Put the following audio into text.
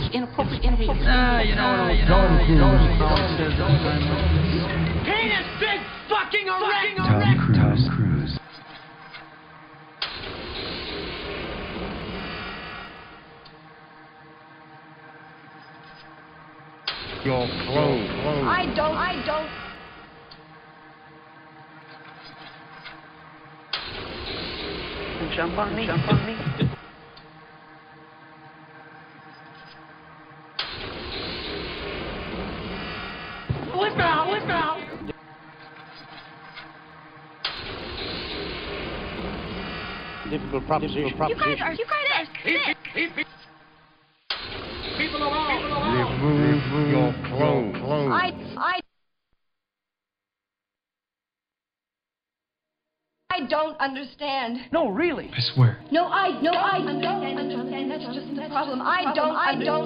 inappropriate behavior. Penis big fucking erect! Tom Cruise. Your clothes. I don't. Jump on me. Listen out! Difficult proposition. You guys Keep people around. Remove your clothes. I don't understand. No, really. I swear. No, I don't understand. That's just the problem. I don't understand.